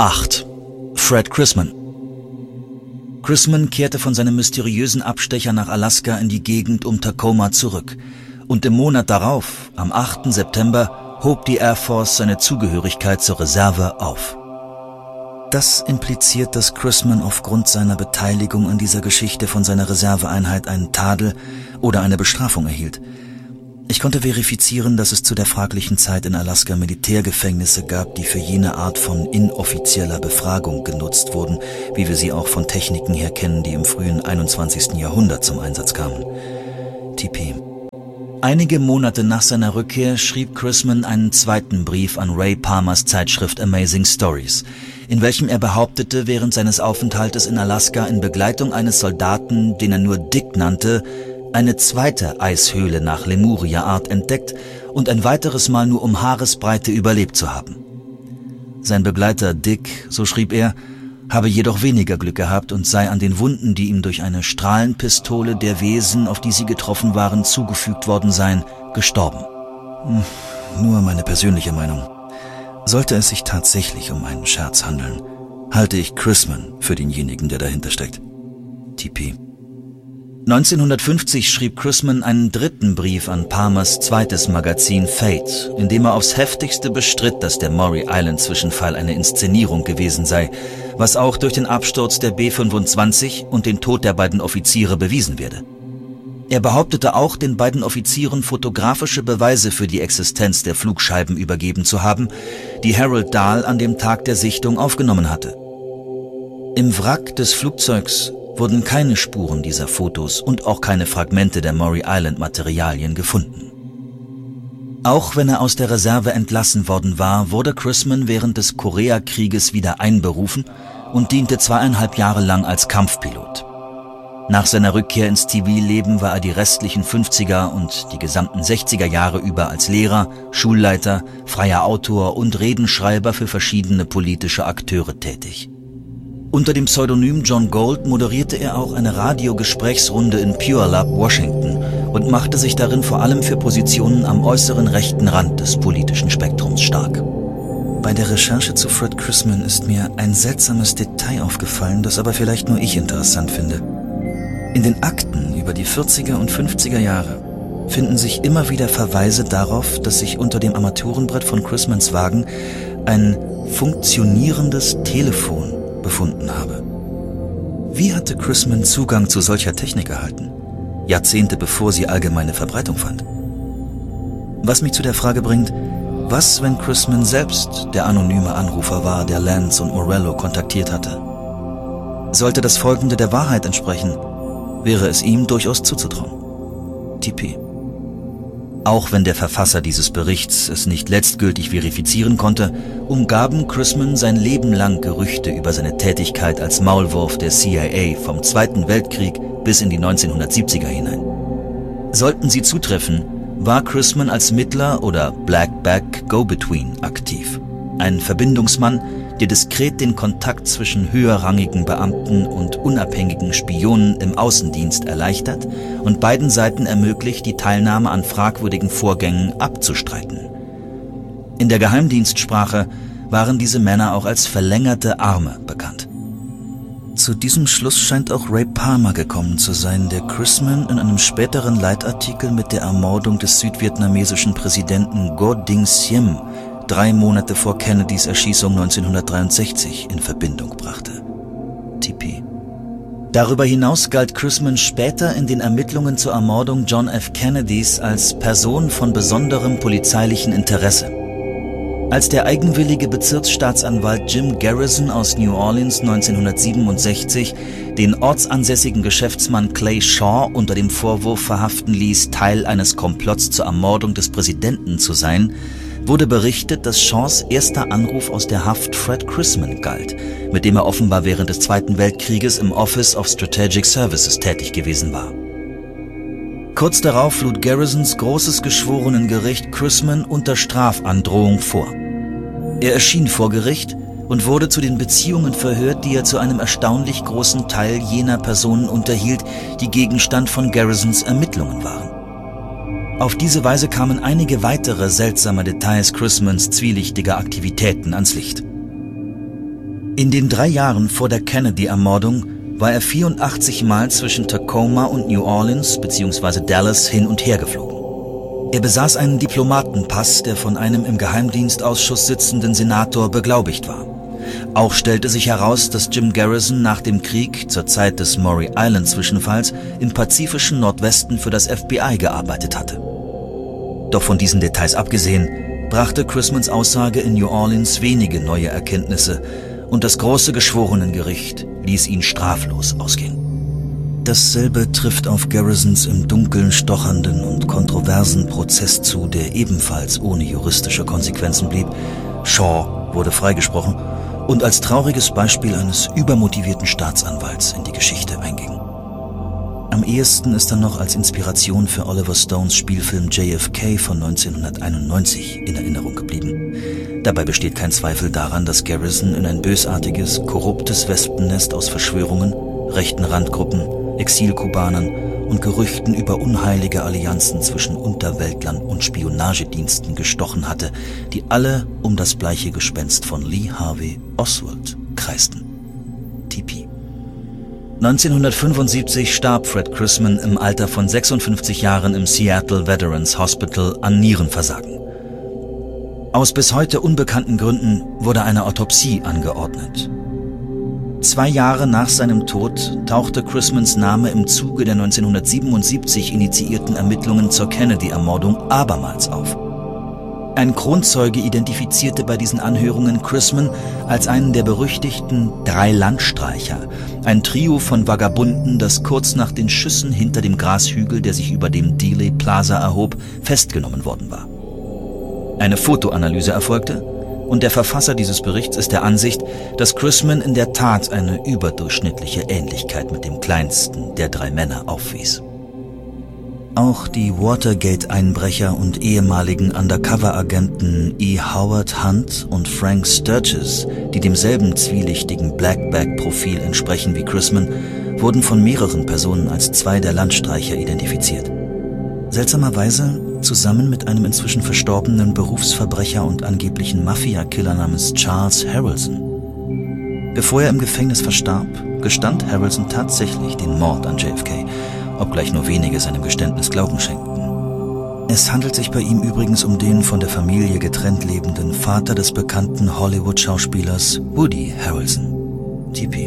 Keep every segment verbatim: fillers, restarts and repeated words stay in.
acht. Fred Chrisman. Chrisman kehrte von seinem mysteriösen Abstecher nach Alaska in die Gegend um Tacoma zurück. Und im Monat darauf, am achten September, hob die Air Force seine Zugehörigkeit zur Reserve auf. Das impliziert, dass Chrisman aufgrund seiner Beteiligung an dieser Geschichte von seiner Reserveeinheit einen Tadel oder eine Bestrafung erhielt. Ich konnte verifizieren, dass es zu der fraglichen Zeit in Alaska Militärgefängnisse gab, die für jene Art von inoffizieller Befragung genutzt wurden, wie wir sie auch von Techniken her kennen, die im frühen einundzwanzigsten Jahrhundert zum Einsatz kamen. T P. Einige Monate nach seiner Rückkehr schrieb Chrisman einen zweiten Brief an Ray Palmers Zeitschrift Amazing Stories, in welchem er behauptete, während seines Aufenthaltes in Alaska in Begleitung eines Soldaten, den er nur Dick nannte, eine zweite Eishöhle nach Lemuria-Art entdeckt und ein weiteres Mal nur um Haaresbreite überlebt zu haben. Sein Begleiter Dick, so schrieb er, habe jedoch weniger Glück gehabt und sei an den Wunden, die ihm durch eine Strahlenpistole der Wesen, auf die sie getroffen waren, zugefügt worden seien, gestorben. Hm, nur meine persönliche Meinung. Sollte es sich tatsächlich um einen Scherz handeln, halte ich Chrisman für denjenigen, der dahinter steckt. T P. neunzehnhundertfünfzig schrieb Chrisman einen dritten Brief an Palmers zweites Magazin Fate, in dem er aufs Heftigste bestritt, dass der Maury Island Zwischenfall eine Inszenierung gewesen sei, was auch durch den Absturz der B fünfundzwanzig und den Tod der beiden Offiziere bewiesen werde. Er behauptete auch, den beiden Offizieren fotografische Beweise für die Existenz der Flugscheiben übergeben zu haben, die Harold Dahl an dem Tag der Sichtung aufgenommen hatte. Im Wrack des Flugzeugs wurden keine Spuren dieser Fotos und auch keine Fragmente der Maury Island Materialien gefunden. Auch wenn er aus der Reserve entlassen worden war, wurde Chrisman während des Koreakrieges wieder einberufen und diente zweieinhalb Jahre lang als Kampfpilot. Nach seiner Rückkehr ins Zivilleben war er die restlichen fünfziger und die gesamten sechziger Jahre über als Lehrer, Schulleiter, freier Autor und Redenschreiber für verschiedene politische Akteure tätig. Unter dem Pseudonym John Gold moderierte er auch eine Radiogesprächsrunde in Pure Lab, Washington und machte sich darin vor allem für Positionen am äußeren rechten Rand des politischen Spektrums stark. Bei der Recherche zu Fred Chrisman ist mir ein seltsames Detail aufgefallen, das aber vielleicht nur ich interessant finde. In den Akten über die vierziger und fünfziger Jahre finden sich immer wieder Verweise darauf, dass sich unter dem Armaturenbrett von Chrismans Wagen ein funktionierendes Telefon befunden habe. Wie hatte Chrisman Zugang zu solcher Technik erhalten? Jahrzehnte bevor sie allgemeine Verbreitung fand. Was mich zu der Frage bringt, was, wenn Chrisman selbst der anonyme Anrufer war, der Lance und Morello kontaktiert hatte? Sollte das Folgende der Wahrheit entsprechen, wäre es ihm durchaus zuzutrauen. T P. Auch wenn der Verfasser dieses Berichts es nicht letztgültig verifizieren konnte, umgaben Chrisman sein Leben lang Gerüchte über seine Tätigkeit als Maulwurf der C I A vom Zweiten Weltkrieg bis in die neunzehnhundertsiebziger hinein. Sollten sie zutreffen, war Chrisman als Mittler oder Blackback Go-Between aktiv. Ein Verbindungsmann, der diskret den Kontakt zwischen höherrangigen Beamten und unabhängigen Spionen im Außendienst erleichtert und beiden Seiten ermöglicht, die Teilnahme an fragwürdigen Vorgängen abzustreiten. In der Geheimdienstsprache waren diese Männer auch als verlängerte Arme bekannt. Zu diesem Schluss scheint auch Ray Palmer gekommen zu sein, der Chrisman in einem späteren Leitartikel mit der Ermordung des südvietnamesischen Präsidenten Ngo Dinh Siem drei Monate vor Kennedys Erschießung neunzehnhundertdreiundsechzig in Verbindung brachte. T P. Darüber hinaus galt Chrisman später in den Ermittlungen zur Ermordung John F. Kennedys als Person von besonderem polizeilichen Interesse. Als der eigenwillige Bezirksstaatsanwalt Jim Garrison aus New Orleans neunzehnhundertsiebenundsechzig den ortsansässigen Geschäftsmann Clay Shaw unter dem Vorwurf verhaften ließ, Teil eines Komplotts zur Ermordung des Präsidenten zu sein, wurde berichtet, dass Shaws erster Anruf aus der Haft Fred Chrisman galt, mit dem er offenbar während des Zweiten Weltkrieges im Office of Strategic Services tätig gewesen war. Kurz darauf lud Garrisons großes Geschworenengericht Chrisman unter Strafandrohung vor. Er erschien vor Gericht und wurde zu den Beziehungen verhört, die er zu einem erstaunlich großen Teil jener Personen unterhielt, die Gegenstand von Garrisons Ermittlungen waren. Auf diese Weise kamen einige weitere seltsame Details Chrismans zwielichtiger Aktivitäten ans Licht. In den drei Jahren vor der Kennedy-Ermordung war er vierundachtzig Mal zwischen Tacoma und New Orleans bzw. Dallas hin und her geflogen. Er besaß einen Diplomatenpass, der von einem im Geheimdienstausschuss sitzenden Senator beglaubigt war. Auch stellte sich heraus, dass Jim Garrison nach dem Krieg zur Zeit des Maury Island-Zwischenfalls im pazifischen Nordwesten für das F B I gearbeitet hatte. Doch von diesen Details abgesehen, brachte Chrismans Aussage in New Orleans wenige neue Erkenntnisse und das große Geschworenengericht ließ ihn straflos ausgehen. Dasselbe trifft auf Garrisons im Dunkeln stochernden und kontroversen Prozess zu, der ebenfalls ohne juristische Konsequenzen blieb. Shaw wurde freigesprochen und als trauriges Beispiel eines übermotivierten Staatsanwalts in die Geschichte einging. Am ehesten ist er noch als Inspiration für Oliver Stones Spielfilm J F K von neunzehnhunderteinundneunzig in Erinnerung geblieben. Dabei besteht kein Zweifel daran, dass Garrison in ein bösartiges, korruptes Wespennest aus Verschwörungen, rechten Randgruppen, Exilkubanern und Gerüchten über unheilige Allianzen zwischen Unterweltlern und Spionagediensten gestochen hatte, die alle um das bleiche Gespenst von Lee Harvey Oswald kreisten. T P. neunzehnhundertfünfundsiebzig starb Fred Chrisman im Alter von sechsundfünfzig Jahren im Seattle Veterans Hospital an Nierenversagen. Aus bis heute unbekannten Gründen wurde eine Autopsie angeordnet. Zwei Jahre nach seinem Tod tauchte Chrismans Name im Zuge der neunzehnhundertsiebenundsiebzig initiierten Ermittlungen zur Kennedy-Ermordung abermals auf. Ein Kronzeuge identifizierte bei diesen Anhörungen Chrisman als einen der berüchtigten drei Landstreicher, ein Trio von Vagabunden, das kurz nach den Schüssen hinter dem Grashügel, der sich über dem Dealey Plaza erhob, festgenommen worden war. Eine Fotoanalyse erfolgte und der Verfasser dieses Berichts ist der Ansicht, dass Chrisman in der Tat eine überdurchschnittliche Ähnlichkeit mit dem kleinsten der drei Männer aufwies. Auch die Watergate-Einbrecher und ehemaligen Undercover-Agenten E. Howard Hunt und Frank Sturgis, die demselben zwielichtigen Blackbag-Profil entsprechen wie Chrisman, wurden von mehreren Personen als zwei der Landstreicher identifiziert. Seltsamerweise zusammen mit einem inzwischen verstorbenen Berufsverbrecher und angeblichen Mafia-Killer namens Charles Harrelson. Bevor er im Gefängnis verstarb, gestand Harrelson tatsächlich den Mord an J F K, obgleich nur wenige seinem Geständnis Glauben schenkten. Es handelt sich bei ihm übrigens um den von der Familie getrennt lebenden Vater des bekannten Hollywood-Schauspielers Woody Harrelson. T P.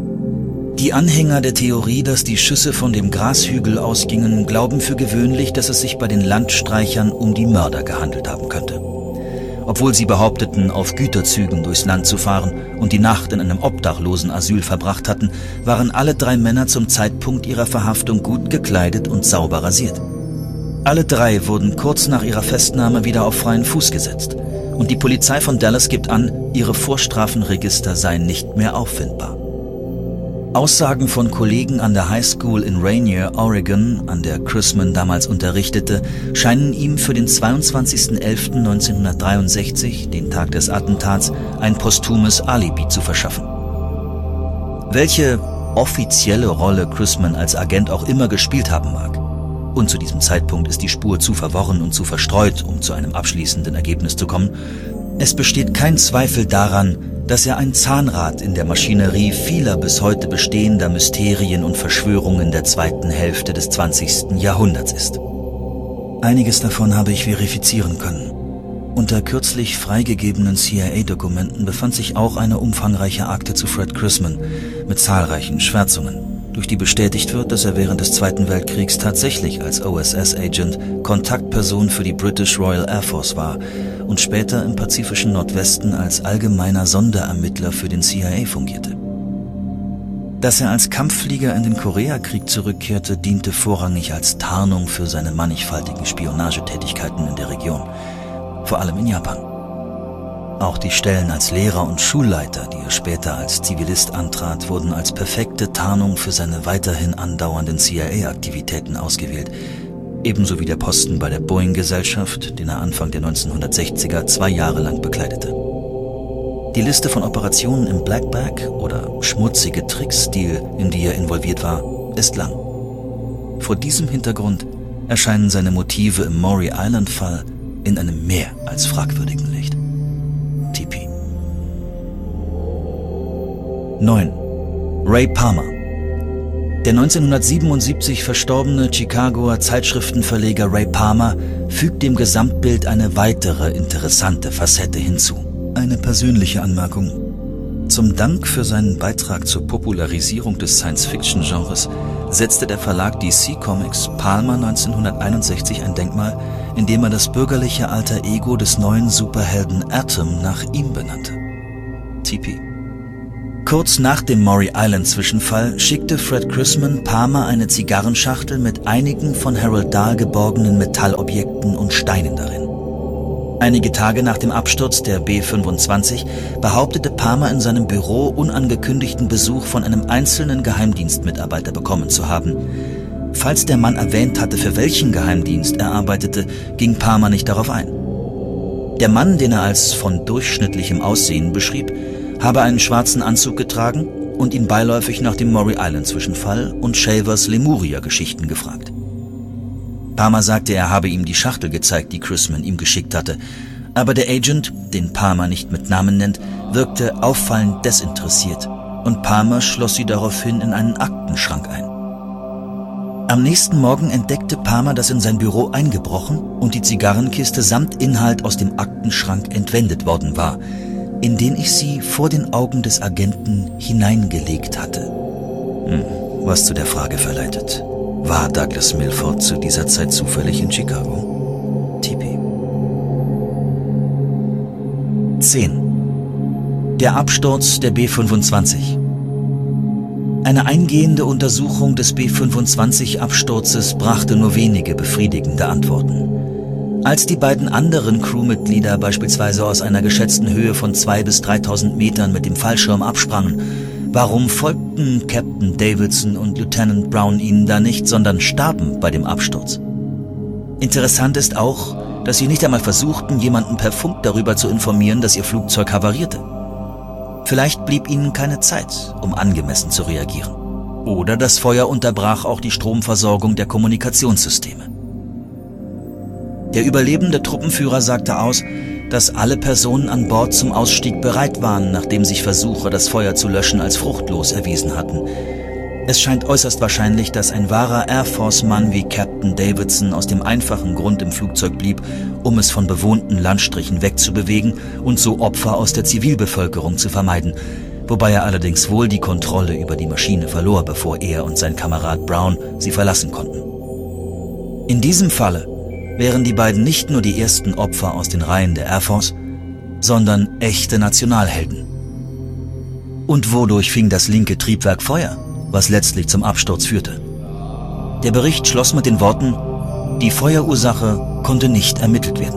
Die Anhänger der Theorie, dass die Schüsse von dem Grashügel ausgingen, glauben für gewöhnlich, dass es sich bei den Landstreichern um die Mörder gehandelt haben könnte. Obwohl sie behaupteten, auf Güterzügen durchs Land zu fahren und die Nacht in einem Obdachlosenasyl verbracht hatten, waren alle drei Männer zum Zeitpunkt ihrer Verhaftung gut gekleidet und sauber rasiert. Alle drei wurden kurz nach ihrer Festnahme wieder auf freien Fuß gesetzt und die Polizei von Dallas gibt an, ihre Vorstrafenregister seien nicht mehr auffindbar. Aussagen von Kollegen an der High School in Rainier, Oregon, an der Chrisman damals unterrichtete, scheinen ihm für den zweiundzwanzigsten elften neunzehnhundertdreiundsechzig, den Tag des Attentats, ein posthumes Alibi zu verschaffen. Welche offizielle Rolle Chrisman als Agent auch immer gespielt haben mag, und zu diesem Zeitpunkt ist die Spur zu verworren und zu verstreut, um zu einem abschließenden Ergebnis zu kommen, es besteht kein Zweifel daran, dass er ein Zahnrad in der Maschinerie vieler bis heute bestehender Mysterien und Verschwörungen der zweiten Hälfte des zwanzigsten Jahrhunderts ist. Einiges davon habe ich verifizieren können. Unter kürzlich freigegebenen C I A-Dokumenten befand sich auch eine umfangreiche Akte zu Fred Chrisman mit zahlreichen Schwärzungen, durch die bestätigt wird, dass er während des Zweiten Weltkriegs tatsächlich als O S S-Agent Kontaktperson für die British Royal Air Force war und später im pazifischen Nordwesten als allgemeiner Sonderermittler für den C I A fungierte. Dass er als Kampfflieger in den Koreakrieg zurückkehrte, diente vorrangig als Tarnung für seine mannigfaltigen Spionagetätigkeiten in der Region, vor allem in Japan. Auch die Stellen als Lehrer und Schulleiter, die er später als Zivilist antrat, wurden als perfekte Tarnung für seine weiterhin andauernden C I A-Aktivitäten ausgewählt, ebenso wie der Posten bei der Boeing-Gesellschaft, den er Anfang der neunzehnhundertsechziger zwei Jahre lang bekleidete. Die Liste von Operationen im Black Bag oder schmutzige Trickstil, in die er involviert war, ist lang. Vor diesem Hintergrund erscheinen seine Motive im Maury Island-Fall in einem mehr als fragwürdigen Licht. T P. neun. Ray Palmer. Der neunzehnhundertsiebenundsiebzig verstorbene Chicagoer Zeitschriftenverleger Ray Palmer fügt dem Gesamtbild eine weitere interessante Facette hinzu. Eine persönliche Anmerkung. Zum Dank für seinen Beitrag zur Popularisierung des Science-Fiction-Genres setzte der Verlag D C Comics Palmer neunzehnhunderteinundsechzig ein Denkmal, in dem er das bürgerliche Alter Ego des neuen Superhelden Atom nach ihm benannte. T P. Kurz nach dem Maury Island-Zwischenfall schickte Fred Chrisman Palmer eine Zigarrenschachtel mit einigen von Harold Dahl geborgenen Metallobjekten und Steinen darin. Einige Tage nach dem Absturz der B fünfundzwanzig behauptete Palmer in seinem Büro unangekündigten Besuch von einem einzelnen Geheimdienstmitarbeiter bekommen zu haben. Falls der Mann erwähnt hatte, für welchen Geheimdienst er arbeitete, ging Palmer nicht darauf ein. Der Mann, den er als von durchschnittlichem Aussehen beschrieb, habe einen schwarzen Anzug getragen und ihn beiläufig nach dem Maury Island-Zwischenfall und Shavers Lemuria-Geschichten gefragt. Palmer sagte, er habe ihm die Schachtel gezeigt, die Chrisman ihm geschickt hatte, aber der Agent, den Palmer nicht mit Namen nennt, wirkte auffallend desinteressiert und Palmer schloss sie daraufhin in einen Aktenschrank ein. Am nächsten Morgen entdeckte Palmer, dass in sein Büro eingebrochen und die Zigarrenkiste samt Inhalt aus dem Aktenschrank entwendet worden war, in den ich sie vor den Augen des Agenten hineingelegt hatte. Hm, was zu der Frage verleitet. War Douglas Milford zu dieser Zeit zufällig in Chicago? T P. zehn. Der Absturz der B fünfundzwanzig. Eine eingehende Untersuchung des B fünfundzwanzig-Absturzes brachte nur wenige befriedigende Antworten. Als die beiden anderen Crewmitglieder beispielsweise aus einer geschätzten Höhe von zweitausend bis dreitausend Metern mit dem Fallschirm absprangen, warum folgten Captain Davidson und Lieutenant Brown ihnen da nicht, sondern starben bei dem Absturz? Interessant ist auch, dass sie nicht einmal versuchten, jemanden per Funk darüber zu informieren, dass ihr Flugzeug havarierte. Vielleicht blieb ihnen keine Zeit, um angemessen zu reagieren. Oder das Feuer unterbrach auch die Stromversorgung der Kommunikationssysteme. Der überlebende Truppenführer sagte aus, dass alle Personen an Bord zum Ausstieg bereit waren, nachdem sich Versuche, das Feuer zu löschen, als fruchtlos erwiesen hatten. Es scheint äußerst wahrscheinlich, dass ein wahrer Air Force-Mann wie Captain Davidson aus dem einfachen Grund im Flugzeug blieb, um es von bewohnten Landstrichen wegzubewegen und so Opfer aus der Zivilbevölkerung zu vermeiden, wobei er allerdings wohl die Kontrolle über die Maschine verlor, bevor er und sein Kamerad Brown sie verlassen konnten. In diesem Falle wären die beiden nicht nur die ersten Opfer aus den Reihen der Air Force, sondern echte Nationalhelden. Und wodurch fing das linke Triebwerk Feuer, was letztlich zum Absturz führte? Der Bericht schloss mit den Worten: Die Feuerursache konnte nicht ermittelt werden.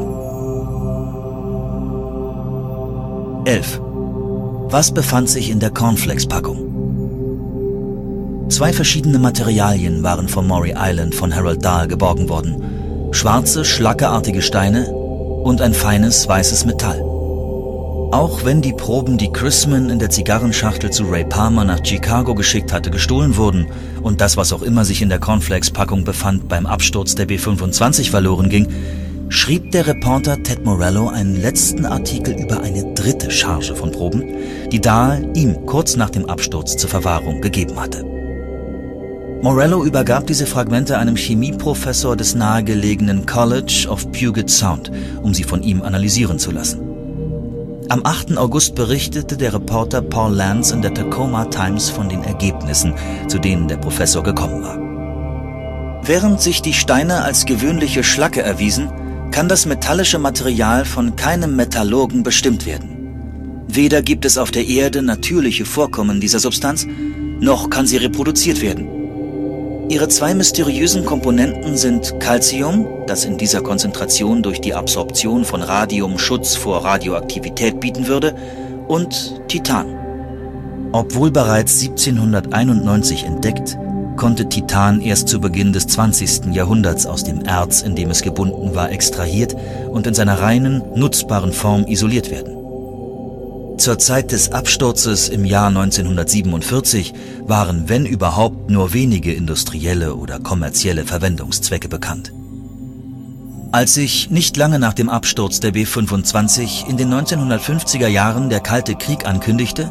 elf. Was befand sich in der Cornflakes-Packung? Zwei verschiedene Materialien waren vom Maury Island von Harold Dahl geborgen worden: schwarze, schlackeartige Steine und ein feines, weißes Metall. Auch wenn die Proben, die Chrisman in der Zigarrenschachtel zu Ray Palmer nach Chicago geschickt hatte, gestohlen wurden und das, was auch immer sich in der Cornflakes-Packung befand, beim Absturz der B fünfundzwanzig verloren ging, schrieb der Reporter Ted Morello einen letzten Artikel über eine dritte Charge von Proben, die Dahl ihm kurz nach dem Absturz zur Verwahrung gegeben hatte. Morello übergab diese Fragmente einem Chemieprofessor des nahegelegenen College of Puget Sound, um sie von ihm analysieren zu lassen. Am achten August berichtete der Reporter Paul Lance in der Tacoma Times von den Ergebnissen, zu denen der Professor gekommen war. Während sich die Steine als gewöhnliche Schlacke erwiesen, kann das metallische Material von keinem Metallurgen bestimmt werden. Weder gibt es auf der Erde natürliche Vorkommen dieser Substanz, noch kann sie reproduziert werden. Ihre zwei mysteriösen Komponenten sind Calcium, das in dieser Konzentration durch die Absorption von Radium Schutz vor Radioaktivität bieten würde, und Titan. Obwohl bereits siebzehnhunderteinundneunzig entdeckt, konnte Titan erst zu Beginn des zwanzigsten Jahrhunderts aus dem Erz, in dem es gebunden war, extrahiert und in seiner reinen, nutzbaren Form isoliert werden. Zur Zeit des Absturzes im Jahr neunzehnhundertsiebenundvierzig waren, wenn überhaupt, nur wenige industrielle oder kommerzielle Verwendungszwecke bekannt. Als sich nicht lange nach dem Absturz der B fünfundzwanzig in den neunzehnhundertfünfziger Jahren der Kalte Krieg ankündigte,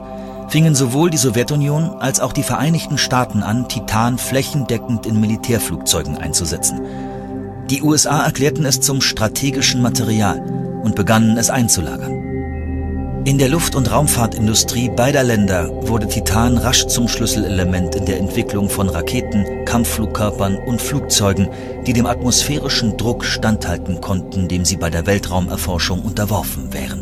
fingen sowohl die Sowjetunion als auch die Vereinigten Staaten an, Titan flächendeckend in Militärflugzeugen einzusetzen. Die U S A erklärten es zum strategischen Material und begannen es einzulagern. In der Luft- und Raumfahrtindustrie beider Länder wurde Titan rasch zum Schlüsselelement in der Entwicklung von Raketen, Kampfflugkörpern und Flugzeugen, die dem atmosphärischen Druck standhalten konnten, dem sie bei der Weltraumerforschung unterworfen wären.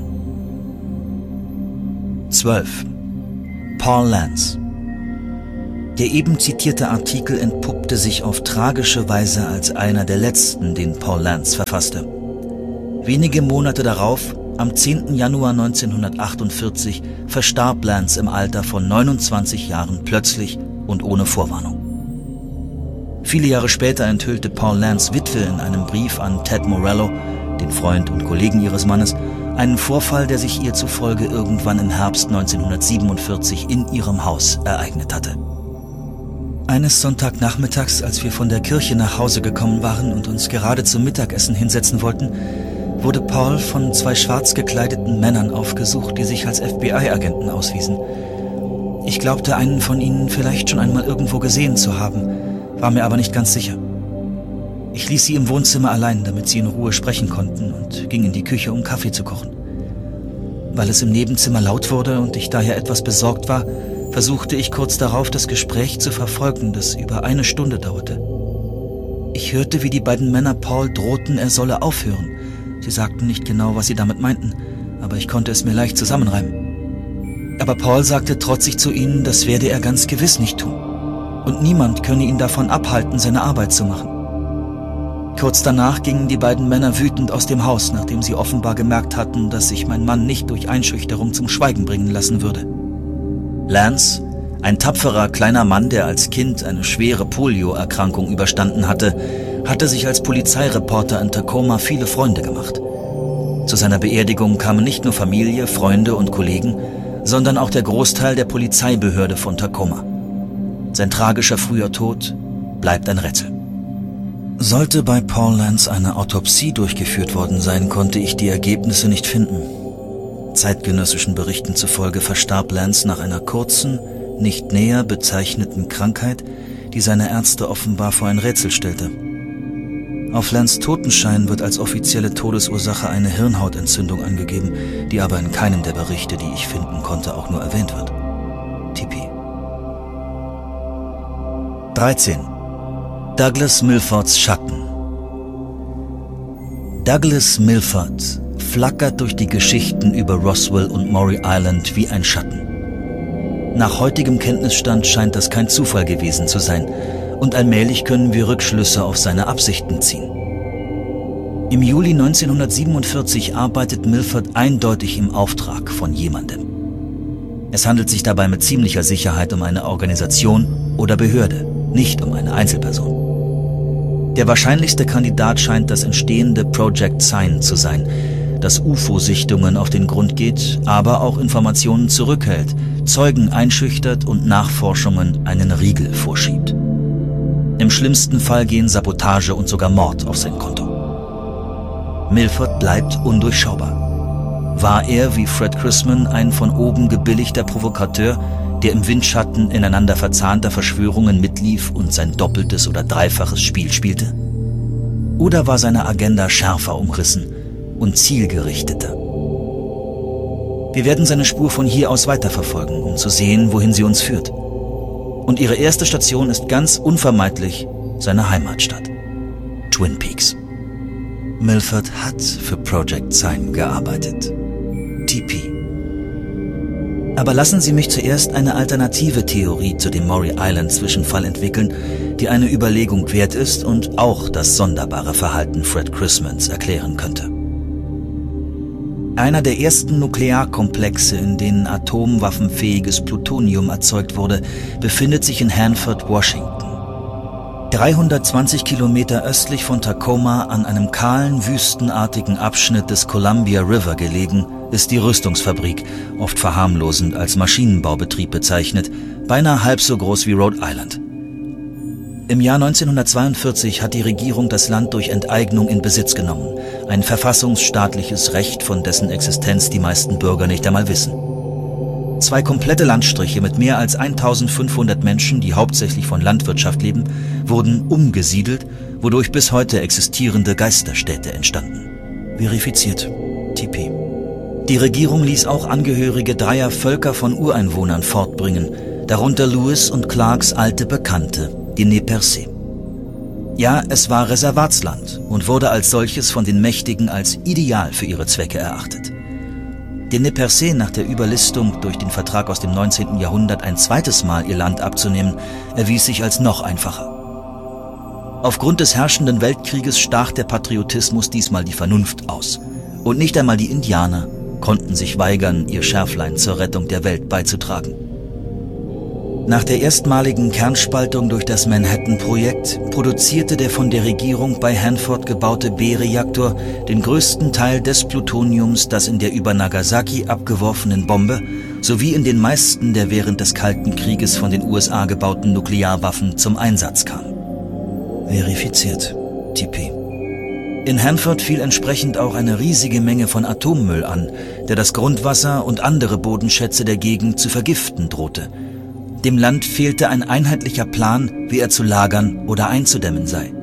zwölf. Paul Lance. Der eben zitierte Artikel entpuppte sich auf tragische Weise als einer der letzten, den Paul Lance verfasste. Wenige Monate darauf, am zehnten Januar neunzehnhundertachtundvierzig, verstarb Lance im Alter von neunundzwanzig Jahren plötzlich und ohne Vorwarnung. Viele Jahre später enthüllte Paul Lance' Witwe in einem Brief an Ted Morello, den Freund und Kollegen ihres Mannes, einen Vorfall, der sich ihr zufolge irgendwann im Herbst neunzehnhundertsiebenundvierzig in ihrem Haus ereignet hatte. Eines Sonntagnachmittags, als wir von der Kirche nach Hause gekommen waren und uns gerade zum Mittagessen hinsetzen wollten, wurde Paul von zwei schwarz gekleideten Männern aufgesucht, die sich als F B I-Agenten auswiesen. Ich glaubte, einen von ihnen vielleicht schon einmal irgendwo gesehen zu haben, war mir aber nicht ganz sicher. Ich ließ sie im Wohnzimmer allein, damit sie in Ruhe sprechen konnten, und ging in die Küche, um Kaffee zu kochen. Weil es im Nebenzimmer laut wurde und ich daher etwas besorgt war, versuchte ich kurz darauf, das Gespräch zu verfolgen, das über eine Stunde dauerte. Ich hörte, wie die beiden Männer Paul drohten, er solle aufhören. Sie sagten nicht genau, was sie damit meinten, aber ich konnte es mir leicht zusammenreimen. Aber Paul sagte trotzig zu ihnen, das werde er ganz gewiss nicht tun. Und niemand könne ihn davon abhalten, seine Arbeit zu machen. Kurz danach gingen die beiden Männer wütend aus dem Haus, nachdem sie offenbar gemerkt hatten, dass sich mein Mann nicht durch Einschüchterung zum Schweigen bringen lassen würde. Lance, ein tapferer kleiner Mann, der als Kind eine schwere Polioerkrankung überstanden hatte, hatte sich als Polizeireporter in Tacoma viele Freunde gemacht. Zu seiner Beerdigung kamen nicht nur Familie, Freunde und Kollegen, sondern auch der Großteil der Polizeibehörde von Tacoma. Sein tragischer früher Tod bleibt ein Rätsel. Sollte bei Paul Lance eine Autopsie durchgeführt worden sein, konnte ich die Ergebnisse nicht finden. Zeitgenössischen Berichten zufolge verstarb Lance nach einer kurzen, nicht näher bezeichneten Krankheit, die seine Ärzte offenbar vor ein Rätsel stellte. Auf Lance' Totenschein wird als offizielle Todesursache eine Hirnhautentzündung angegeben, die aber in keinem der Berichte, die ich finden konnte, auch nur erwähnt wird. T P. dreizehn. Douglas Milfords Schatten. Douglas Milford flackert durch die Geschichten über Roswell und Maury Island wie ein Schatten. Nach heutigem Kenntnisstand scheint das kein Zufall gewesen zu sein, und allmählich können wir Rückschlüsse auf seine Absichten ziehen. Im Juli neunzehnhundertsiebenundvierzig arbeitet Milford eindeutig im Auftrag von jemandem. Es handelt sich dabei mit ziemlicher Sicherheit um eine Organisation oder Behörde, nicht um eine Einzelperson. Der wahrscheinlichste Kandidat scheint das entstehende Project Sign zu sein, das U F O-Sichtungen auf den Grund geht, aber auch Informationen zurückhält, Zeugen einschüchtert und Nachforschungen einen Riegel vorschiebt. Im schlimmsten Fall gehen Sabotage und sogar Mord auf sein Konto. Milford bleibt undurchschaubar. War er, wie Fred Chrisman, ein von oben gebilligter Provokateur, der im Windschatten ineinander verzahnter Verschwörungen mitlief und sein doppeltes oder dreifaches Spiel spielte? Oder war seine Agenda schärfer umrissen und zielgerichteter? Wir werden seine Spur von hier aus weiterverfolgen, um zu sehen, wohin sie uns führt. Und ihre erste Station ist ganz unvermeidlich seine Heimatstadt, Twin Peaks. Milford hat für Project Sign gearbeitet. T P. Aber lassen Sie mich zuerst eine alternative Theorie zu dem Maury Island Zwischenfall entwickeln, die eine Überlegung wert ist und auch das sonderbare Verhalten Fred Chrismans erklären könnte. Einer der ersten Nuklearkomplexe, in denen atomwaffenfähiges Plutonium erzeugt wurde, befindet sich in Hanford, Washington. dreihundertzwanzig Kilometer östlich von Tacoma, an einem kahlen, wüstenartigen Abschnitt des Columbia River gelegen, ist die Rüstungsfabrik, oft verharmlosend als Maschinenbaubetrieb bezeichnet, beinahe halb so groß wie Rhode Island. Im Jahr neunzehnhundertzweiundvierzig hat die Regierung das Land durch Enteignung in Besitz genommen, ein verfassungsstaatliches Recht, von dessen Existenz die meisten Bürger nicht einmal wissen. Zwei komplette Landstriche mit mehr als eintausendfünfhundert Menschen, die hauptsächlich von Landwirtschaft leben, wurden umgesiedelt, wodurch bis heute existierende Geisterstädte entstanden. Verifiziert. T P. Die Regierung ließ auch Angehörige dreier Völker von Ureinwohnern fortbringen, darunter Lewis und Clarks alte Bekannte, die Nez Percés. Ja, es war Reservatsland und wurde als solches von den Mächtigen als ideal für ihre Zwecke erachtet. Den Nez Percés nach der Überlistung durch den Vertrag aus dem neunzehnten Jahrhundert ein zweites Mal ihr Land abzunehmen, erwies sich als noch einfacher. Aufgrund des herrschenden Weltkrieges stach der Patriotismus diesmal die Vernunft aus. Und nicht einmal die Indianer konnten sich weigern, ihr Schärflein zur Rettung der Welt beizutragen. Nach der erstmaligen Kernspaltung durch das Manhattan-Projekt produzierte der von der Regierung bei Hanford gebaute B-Reaktor den größten Teil des Plutoniums, das in der über Nagasaki abgeworfenen Bombe sowie in den meisten der während des Kalten Krieges von den U S A gebauten Nuklearwaffen zum Einsatz kam. Verifiziert. T P. In Hanford fiel entsprechend auch eine riesige Menge von Atommüll an, der das Grundwasser und andere Bodenschätze der Gegend zu vergiften drohte. Dem Land fehlte ein einheitlicher Plan, wie er zu lagern oder einzudämmen sei.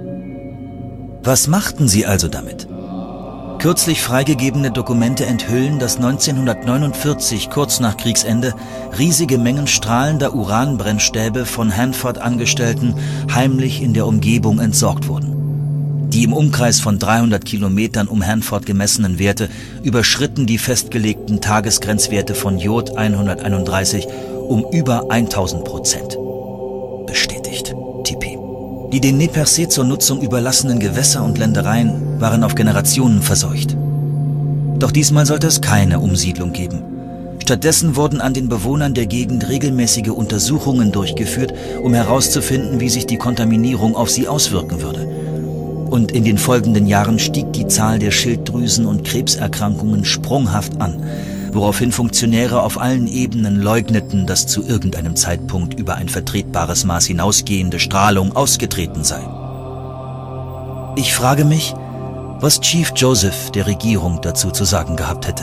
Was machten sie also damit? Kürzlich freigegebene Dokumente enthüllen, dass neunzehnhundertneunundvierzig, kurz nach Kriegsende, riesige Mengen strahlender Uranbrennstäbe von Hanford-Angestellten heimlich in der Umgebung entsorgt wurden. Die im Umkreis von dreihundert Kilometern um Hanford gemessenen Werte überschritten die festgelegten Tagesgrenzwerte von Jod hunderteinunddreißig um über tausend Prozent. Bestätigt. T P. Die den Nez Percés zur Nutzung überlassenen Gewässer und Ländereien waren auf Generationen verseucht. Doch diesmal sollte es keine Umsiedlung geben. Stattdessen wurden an den Bewohnern der Gegend regelmäßige Untersuchungen durchgeführt, um herauszufinden, wie sich die Kontaminierung auf sie auswirken würde. Und in den folgenden Jahren stieg die Zahl der Schilddrüsen- und Krebserkrankungen sprunghaft an, woraufhin Funktionäre auf allen Ebenen leugneten, dass zu irgendeinem Zeitpunkt über ein vertretbares Maß hinausgehende Strahlung ausgetreten sei. Ich frage mich, was Chief Joseph der Regierung dazu zu sagen gehabt hätte.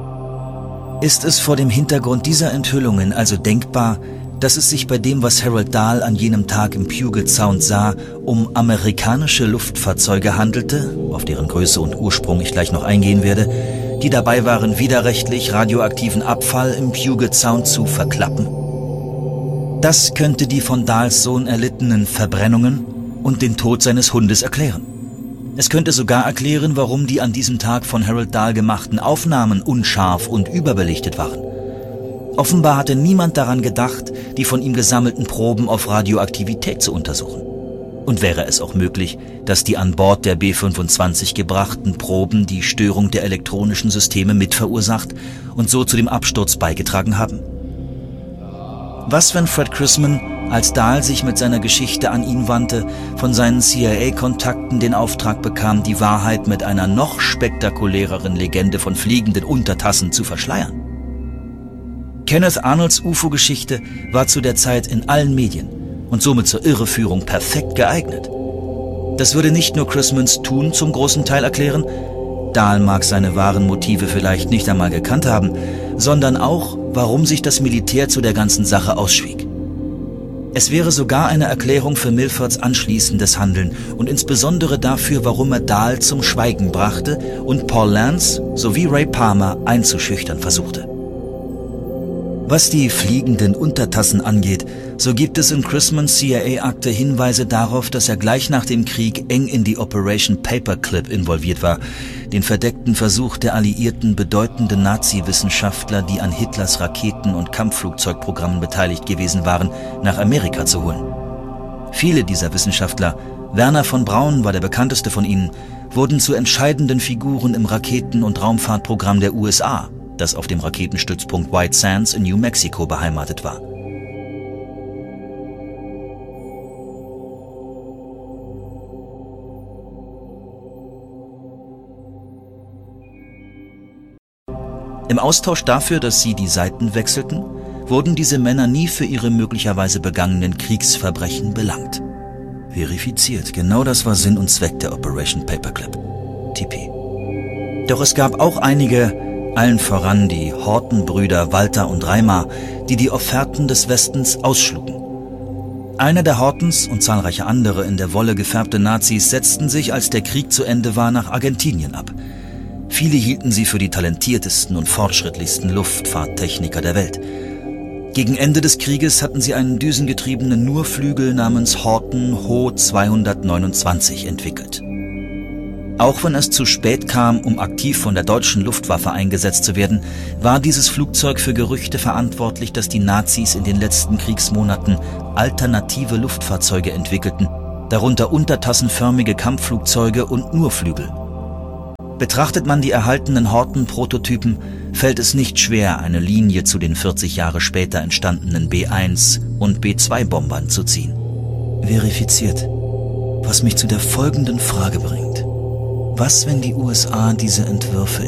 Ist es vor dem Hintergrund dieser Enthüllungen also denkbar, dass es sich bei dem, was Harold Dahl an jenem Tag im Puget Sound sah, um amerikanische Luftfahrzeuge handelte, auf deren Größe und Ursprung ich gleich noch eingehen werde, die dabei waren, widerrechtlich radioaktiven Abfall im Puget Sound zu verklappen? Das könnte die von Dahls Sohn erlittenen Verbrennungen und den Tod seines Hundes erklären. Es könnte sogar erklären, warum die an diesem Tag von Harold Dahl gemachten Aufnahmen unscharf und überbelichtet waren. Offenbar hatte niemand daran gedacht, die von ihm gesammelten Proben auf Radioaktivität zu untersuchen. Und wäre es auch möglich, dass die an Bord der B fünfundzwanzig gebrachten Proben die Störung der elektronischen Systeme mit verursacht und so zu dem Absturz beigetragen haben? Was, wenn Fred Chrisman, als Dahl sich mit seiner Geschichte an ihn wandte, von seinen C I A-Kontakten den Auftrag bekam, die Wahrheit mit einer noch spektakuläreren Legende von fliegenden Untertassen zu verschleiern? Kenneth Arnolds U F O-Geschichte war zu der Zeit in allen Medien und somit zur Irreführung perfekt geeignet. Das würde nicht nur Chrismans Tun zum großen Teil erklären, Dahl mag seine wahren Motive vielleicht nicht einmal gekannt haben, sondern auch, warum sich das Militär zu der ganzen Sache ausschwieg. Es wäre sogar eine Erklärung für Milfords anschließendes Handeln und insbesondere dafür, warum er Dahl zum Schweigen brachte und Paul Lance sowie Ray Palmer einzuschüchtern versuchte. Was die fliegenden Untertassen angeht, so gibt es in Chrismans C I A-Akte Hinweise darauf, dass er gleich nach dem Krieg eng in die Operation Paperclip involviert war, den verdeckten Versuch der Alliierten, bedeutende Nazi-Wissenschaftler, die an Hitlers Raketen- und Kampfflugzeugprogrammen beteiligt gewesen waren, nach Amerika zu holen. Viele dieser Wissenschaftler, Werner von Braun war der bekannteste von ihnen, wurden zu entscheidenden Figuren im Raketen- und Raumfahrtprogramm der U S A, das auf dem Raketenstützpunkt White Sands in New Mexico beheimatet war. Im Austausch dafür, dass sie die Seiten wechselten, wurden diese Männer nie für ihre möglicherweise begangenen Kriegsverbrechen belangt. Verifiziert, genau das war Sinn und Zweck der Operation Paperclip. T P. Doch es gab auch einige, Allen voran die Horten-Brüder Walter und Reimar, die die Offerten des Westens ausschlugen. Einer der Hortens und zahlreiche andere in der Wolle gefärbte Nazis setzten sich, als der Krieg zu Ende war, nach Argentinien ab. Viele hielten sie für die talentiertesten und fortschrittlichsten Luftfahrttechniker der Welt. Gegen Ende des Krieges hatten sie einen düsengetriebenen Nurflügel namens Horten Ho zweihundertneunundzwanzig entwickelt. Auch wenn es zu spät kam, um aktiv von der deutschen Luftwaffe eingesetzt zu werden, war dieses Flugzeug für Gerüchte verantwortlich, dass die Nazis in den letzten Kriegsmonaten alternative Luftfahrzeuge entwickelten, darunter untertassenförmige Kampfflugzeuge und Nurflügel. Betrachtet man die erhaltenen Horten-Prototypen, fällt es nicht schwer, eine Linie zu den vierzig Jahre später entstandenen B eins und B zwei Bombern zu ziehen. Verifiziert. Was mich zu der folgenden Frage bringt. Was, wenn die U S A diese Entwürfe